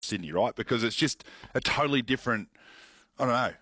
Sydney, right? Because it's just a totally different, I don't know,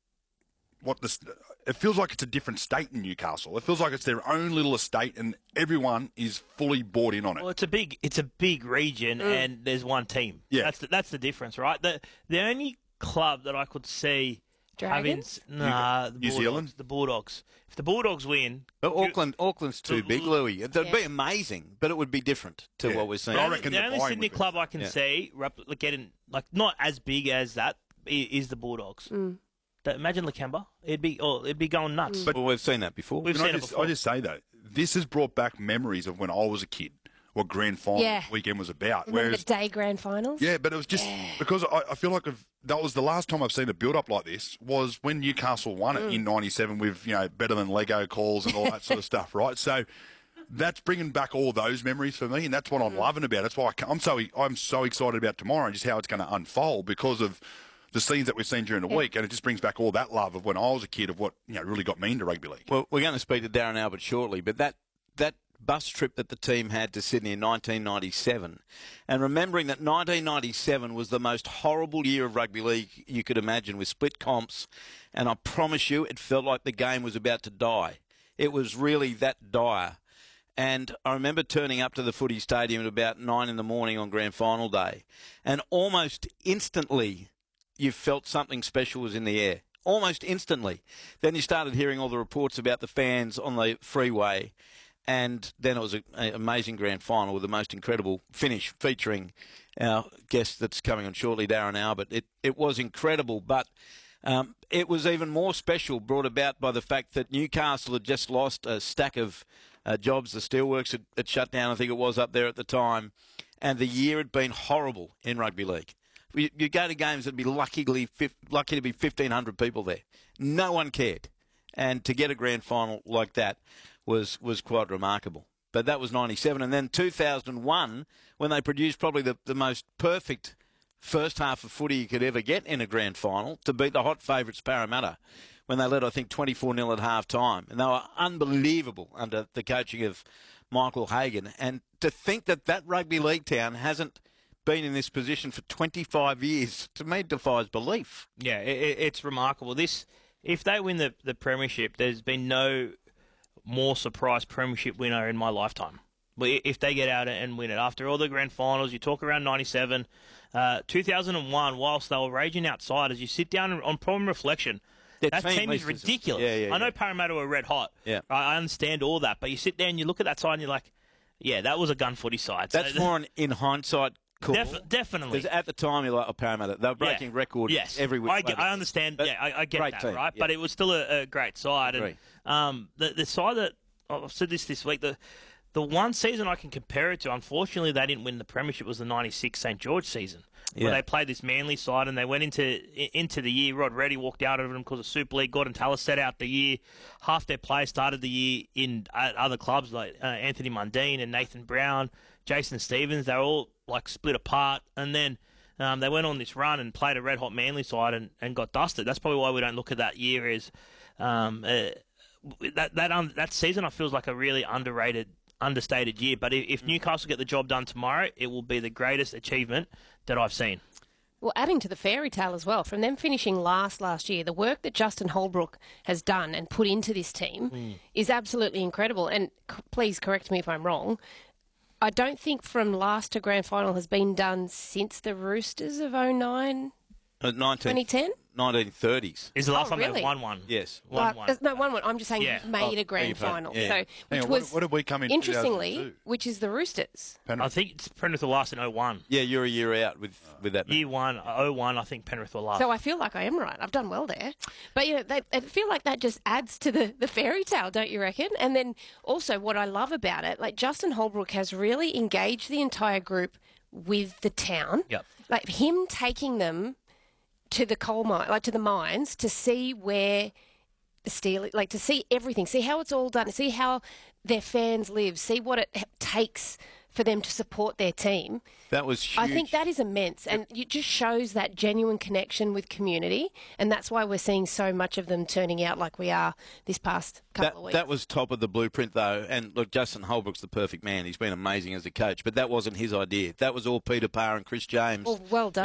it feels like it's a different state in Newcastle. It feels like it's their own little estate and everyone is fully bought in on it. Well, it's a big region and there's one team. Yeah. That's the difference, right? The only club that I could see Dragons? New Zealand? The Bulldogs. If the Bulldogs win... But Auckland's too big, Louis. It would be amazing, but it would be different to what we're seeing. I reckon the only Sydney club I can see getting not as big as that is the Bulldogs. Imagine Lakemba. It'd be going nuts. But we've seen that before. We've seen it before. I just say, though, this has brought back memories of when I was a kid, what grand final weekend was about. Remember the day grand finals? Yeah, but it was just because I feel like that was the last time I've seen a build-up like this was when Newcastle won it in 97 with, better than Lego calls and all that sort of stuff, right? So that's bringing back all those memories for me, and that's what I'm loving about it. That's why I'm so excited about tomorrow and just how it's going to unfold because of the scenes that we've seen during the week, and it just brings back all that love of when I was a kid of what really got me into rugby league. Well, we're going to speak to Darren Albert shortly, but that bus trip that the team had to Sydney in 1997, and remembering that 1997 was the most horrible year of rugby league you could imagine with split comps, and I promise you it felt like the game was about to die. It was really that dire. And I remember turning up to the footy stadium at about 9 in the morning on grand final day, and almost instantly you felt something special was in the air. Almost instantly. Then you started hearing all the reports about the fans on the freeway, and then it was an amazing grand final with the most incredible finish featuring our guest that's coming on shortly, Darren Albert. It was incredible, but it was even more special, brought about by the fact that Newcastle had just lost a stack of jobs. The steelworks had shut down, I think it was, up there at the time, and the year had been horrible in rugby league. You go to games that'd be lucky to be 1,500 people there. No one cared. And to get a grand final like that was quite remarkable. But that was 97. And then 2001, when they produced probably the most perfect first half of footy you could ever get in a grand final to beat the hot favourites Parramatta when they led, I think, 24-0 at half-time. And they were unbelievable under the coaching of Michael Hagan. And to think that rugby league town hasn't been in this position for 25 years, to me, defies belief. Yeah, it's remarkable. If they win the premiership, there's been no more surprise premiership winner in my lifetime. If they get out and win it. After all the grand finals, you talk around 97, 2001, whilst they were raging outside, as you sit down on prime reflection, that team is ridiculous. Yeah, I know Parramatta were red hot. Yeah. I understand all that, but you sit there and you look at that side and you're like, yeah, that was a gun footy side. That's more in hindsight. Cool. Definitely. Because at the time, you're like, Parramatta, they were breaking records every week. I understand. But I get that, team. right? Yeah. But it was still a great side. And the side that I've said this week, the one season I can compare it to, unfortunately, they didn't win the premiership, was the 96 St George season, where they played this Manly side and they went into the year. Rod Reddy walked out of them because of Super League. Gordon Tallis set out the year. Half their players started the year in other clubs like Anthony Mundine and Nathan Brown, Jason Stevens. They were all split apart, and then they went on this run and played a red-hot Manly side and got dusted. That's probably why we don't look at that year as that season. I feels like a really understated year. But if Newcastle get the job done tomorrow, it will be the greatest achievement that I've seen. Well, adding to the fairy tale as well, from them finishing last year, the work that Justin Holbrook has done and put into this team is absolutely incredible. And please correct me if I'm wrong, I don't think from last to grand final has been done since the Roosters of 2009, 2010? 1930s. Is the last time really? they won one? Yes. No, 1-1. I'm just saying you've made a grand final. Yeah. So, what did we come in interestingly, 2002? which is the Roosters. I think Penrith were last in 01. Yeah, you're a year out with that. Year 01, I think Penrith were last. So I feel like I am right. I've done well there. But, I feel like that just adds to the fairy tale, don't you reckon? And then also what I love about it, Justin Holbrook has really engaged the entire group with the town. Yep. Him taking them to the coal mine, to the mines, to see where the steel, to see everything, see how it's all done, see how their fans live, see what it takes for them to support their team. That was huge. I think that is immense, and it just shows that genuine connection with community, and that's why we're seeing so much of them turning out like we are this past couple of weeks. That was top of the blueprint, though, and look, Justin Holbrook's the perfect man. He's been amazing as a coach, but that wasn't his idea. That was all Peter Parr and Chris James. Well done.